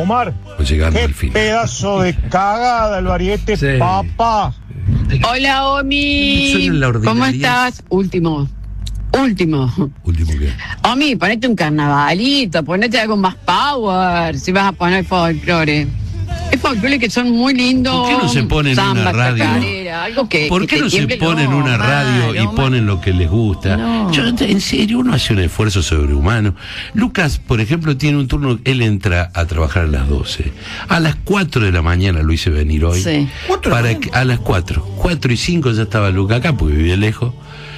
Omar. Pues llegando al Qué fin. pedazo de cagada el variete, Sí. papá. Hola, Omi. Soy en la ¿Cómo ordinariedad. estás? Último Último que. Omi, ponete un carnavalito, ponete algo más power, si vas a poner folclore. Es folclore que son muy lindos. ¿Por qué no se pone en Samba, una radio? chacarera, algo que, ¿Por que qué te no se tiemble pone en una radio y ponen lo que les gusta? No. Yo, en serio, uno hace un esfuerzo sobrehumano. Lucas, por ejemplo, tiene un turno, él entra a trabajar a las 12. A las 4 de la mañana lo hice venir hoy. Sí. A las 4 y 5 ya estaba Lucas acá, porque vivía lejos.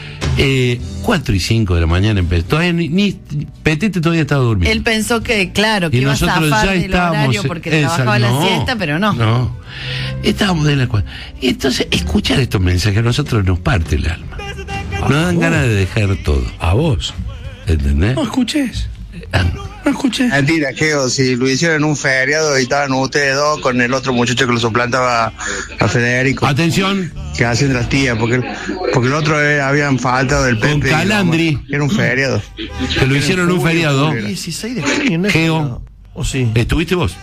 4 y 5 de la mañana empezó. Todavía ni Petete todavía estaba durmiendo. Él pensó que, claro, que Y iba a nosotros zafar ya del estábamos. horario porque trabajaba la siesta, pero no. No. Estábamos de la 4. Y entonces, escuchar estos mensajes a nosotros nos parte el alma. Nos dan ganas de dejar todo. A vos. ¿Entendés? No escuches. No escuches. Mentira, Geo, si lo hicieron en un feriado y estaban ustedes dos con el otro muchacho que lo suplantaba a Federico. Atención. Que hacen las tías, porque el otro habían faltado del Con Pepe. Calandri. Era un feriado. Que lo hicieron en un feriado. 16 de junio, ¿no? Geo. ¿O sí? ¿Estuviste vos?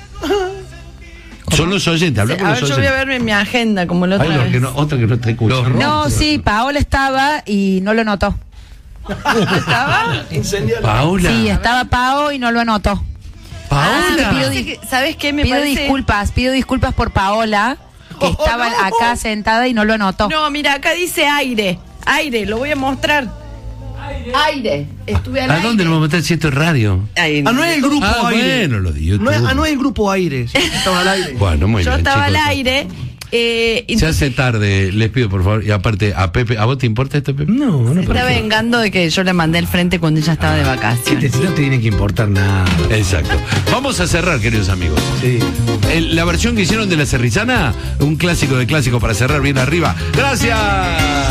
Son los oyentes, A hablamos con ver, los yo voy a oyentes. verme mi agenda como la Hay otra los vez. que no, otra que no está escuchando. No, sí, Paola estaba y no lo notó. ¿Estaba? Paola. Sí, estaba Pao y no lo anotó. Paola. ¿Sabes qué? Me Pido parece... disculpas por Paola, que Oh, estaba no. acá sentada y no lo anotó. No, mira, acá dice aire. Aire, lo voy a mostrar. Aire. Estuve al ¿A aire. dónde lo vamos a meter si esto es radio? Ay, Ah, no es el grupo aire. Bueno, lo de YouTube. No es el grupo aire. Sí, estaba al aire. Bueno, muy Yo bien, estaba chicos. al aire. Se Entonces hace tarde, les pido por favor. Y aparte, a Pepe, ¿a vos te importa esto, Pepe? No, no. se está vengando de que yo le mandé al frente cuando ella estaba de vacaciones. No te tiene que importar nada. Exacto. Vamos a cerrar, queridos amigos. Sí. La versión que hicieron de La Cerrizana, un clásico de clásico para cerrar bien arriba. ¡Gracias!